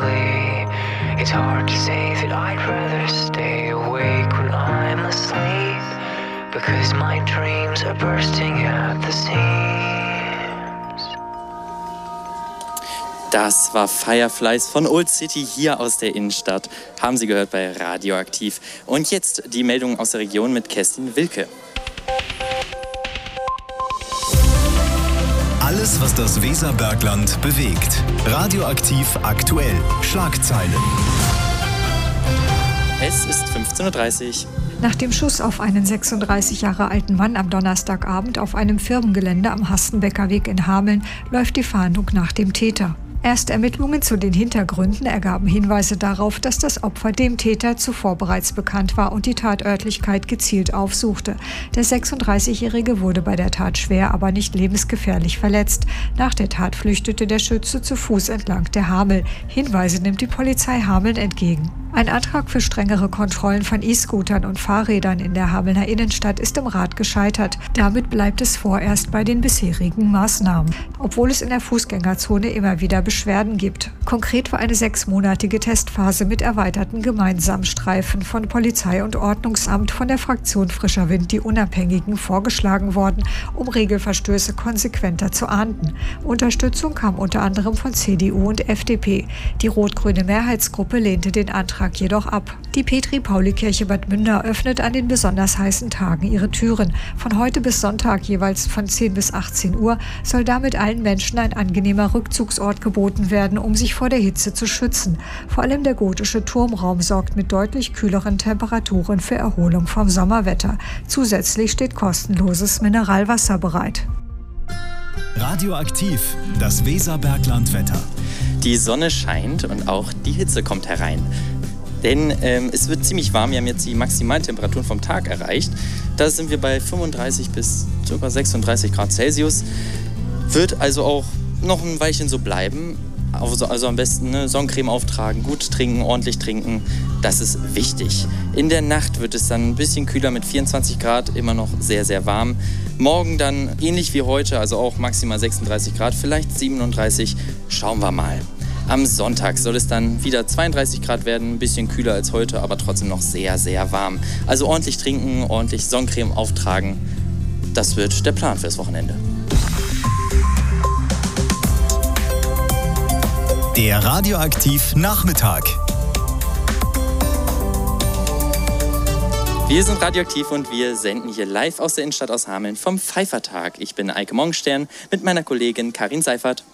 slowly. It's hard to say that I'd rather stay awake when I'm asleep, because my dreams are bursting at the seams. Das war Fireflies von Old City hier aus der Innenstadt. Haben Sie gehört bei Radioaktiv. Und jetzt die Meldung aus der Region mit Kerstin Wilke. Alles, was das Weserbergland bewegt. Radioaktiv aktuell. Schlagzeilen. Es ist 15:30 Uhr. Nach dem Schuss auf einen 36 Jahre alten Mann am Donnerstagabend auf einem Firmengelände am Hastenbecker Weg in Hameln läuft die Fahndung nach dem Täter. Erste Ermittlungen zu den Hintergründen ergaben Hinweise darauf, dass das Opfer dem Täter zuvor bereits bekannt war und die Tatörtlichkeit gezielt aufsuchte. Der 36-Jährige wurde bei der Tat schwer, aber nicht lebensgefährlich verletzt. Nach der Tat flüchtete der Schütze zu Fuß entlang der Hamel. Hinweise nimmt die Polizei Hameln entgegen. Ein Antrag für strengere Kontrollen von E-Scootern und Fahrrädern in der Hamelner Innenstadt ist im Rat gescheitert. Damit bleibt es vorerst bei den bisherigen Maßnahmen, obwohl es in der Fußgängerzone immer wieder Beschwerden gibt. Konkret war eine 6-monatige Testphase mit erweiterten gemeinsamen Streifen von Polizei und Ordnungsamt von der Fraktion Frischer Wind die Unabhängigen vorgeschlagen worden, um Regelverstöße konsequenter zu ahnden. Unterstützung kam unter anderem von CDU und FDP. Die rot-grüne Mehrheitsgruppe lehnte den Antrag jedoch ab. Die Petri-Pauli-Kirche Bad Münder öffnet an den besonders heißen Tagen ihre Türen. Von heute bis Sonntag jeweils von 10 bis 18 Uhr soll damit allen Menschen ein angenehmer Rückzugsort geboten werden, um sich vor der Hitze zu schützen. Vor allem der gotische Turmraum sorgt mit deutlich kühleren Temperaturen für Erholung vom Sommerwetter. Zusätzlich steht kostenloses Mineralwasser bereit. Radioaktiv, das Weserberglandwetter. Die Sonne scheint und auch die Hitze kommt herein. Denn es wird ziemlich warm. Wir haben jetzt die Maximaltemperaturen vom Tag erreicht. Da sind wir bei 35 bis ca. 36 Grad Celsius. Wird also auch noch ein Weilchen so bleiben. Also am besten Sonnencreme auftragen, gut trinken, ordentlich trinken. Das ist wichtig. In der Nacht wird es dann ein bisschen kühler mit 24 Grad, immer noch sehr, sehr warm. Morgen dann ähnlich wie heute, also auch maximal 36 Grad, vielleicht 37. Schauen wir mal. Am Sonntag soll es dann wieder 32 Grad werden, ein bisschen kühler als heute, aber trotzdem noch sehr, sehr warm. Also ordentlich trinken, ordentlich Sonnencreme auftragen. Das wird der Plan fürs Wochenende. Der Radioaktiv Nachmittag. Wir sind Radioaktiv und wir senden hier live aus der Innenstadt aus Hameln vom Pfeiffertag. Ich bin Eike Morgenstern mit meiner Kollegin Karin Seifert.